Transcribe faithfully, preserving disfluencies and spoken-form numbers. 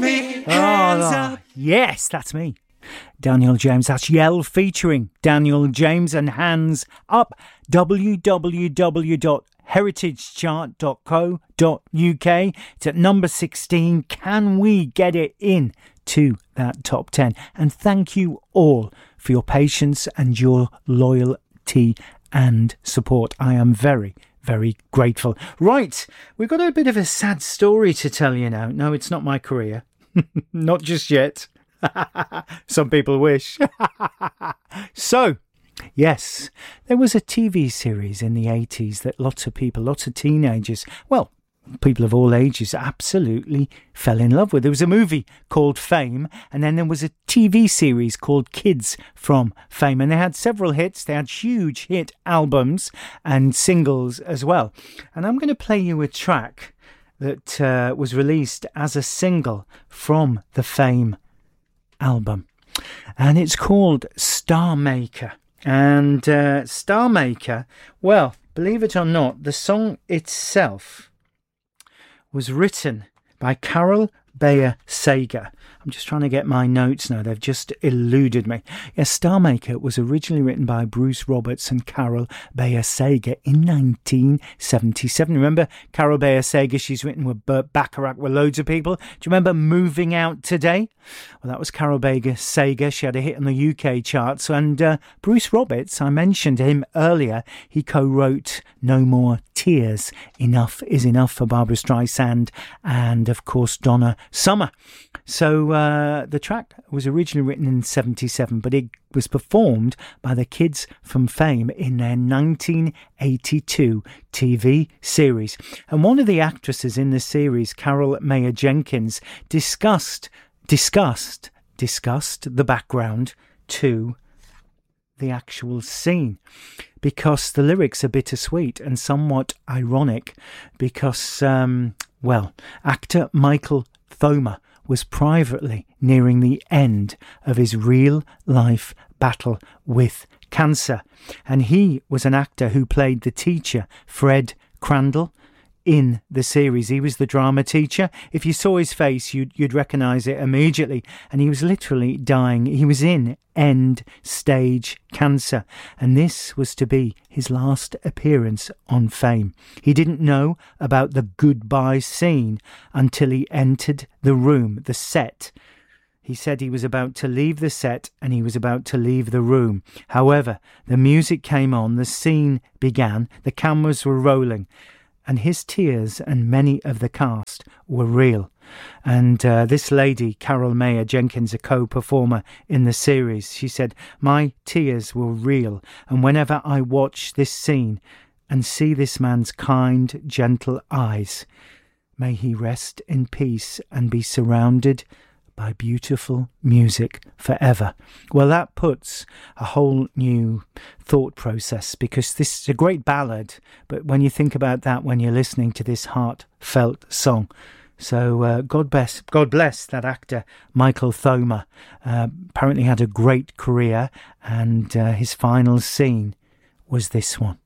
me, hands oh, up. Yes, that's me. Daniel James. That's Yell featuring Daniel James and Hands Up. w w w dot heritage chart dot co dot u k. It's at number sixteen. Can we get it in to that top ten? And thank you all for your patience and your loyalty and support. I am very, very grateful. Right, we've got a bit of a sad story to tell you now. No, it's not my career. Not just yet. Some people wish. So, yes, there was a T V series in the eighties that lots of people, lots of teenagers, well, people of all ages absolutely fell in love with. There was a movie called Fame, and then there was a T V series called Kids from Fame, and they had several hits. They had huge hit albums and singles as well. And I'm going to play you a track that uh, was released as a single from the Fame album, and it's called Star Maker. And uh, Star Maker, well, believe it or not, the song itself was written by Carol Bayer Sager. I'm just trying to get my notes now. They've just eluded me. Yes, Star Maker was originally written by Bruce Roberts and Carol Bayer Sager in nineteen seventy-seven. Remember Carol Bayer Sager? She's written with Burt Bacharach, with loads of people. Do you remember Moving Out Today? Well, that was Carol Bayer Sager. She had a hit on the U K charts. And uh, Bruce Roberts, I mentioned him earlier, he co-wrote No More Tears. Enough is Enough for Barbra Streisand and, of course, Donna Summer. So uh, the track was originally written in seventy-seven, but it was performed by the Kids from Fame in their nineteen eighty-two T V series. And one of the actresses in the series, Carol Mayer Jenkins, discussed, discussed, discussed the background to the actual scene, because the lyrics are bittersweet and somewhat ironic, because, um, well, actor Michael Thoma was privately nearing the end of his real-life battle with cancer. And he was an actor who played the teacher, Fred Crandall, in the series. He was the drama teacher. If you saw his face, you'd, you'd recognise it immediately. And he was literally dying. He was in end-stage cancer. And this was to be his last appearance on Fame. He didn't know about the goodbye scene until he entered the room, the set. He said he was about to leave the set and he was about to leave the room. However, the music came on, the scene began, the cameras were rolling, and his tears and many of the cast were real. And uh, this lady, Carol Mayer Jenkins, a co-performer in the series, she said, "My tears were real, and whenever I watch this scene and see this man's kind, gentle eyes, may he rest in peace and be surrounded by beautiful music forever." Well, that puts a whole new thought process, because this is a great ballad, but when you think about that when you're listening to this heartfelt song. So uh, God bless, God bless that actor Michael Thoma. Uh, apparently had a great career, and uh, his final scene was this one.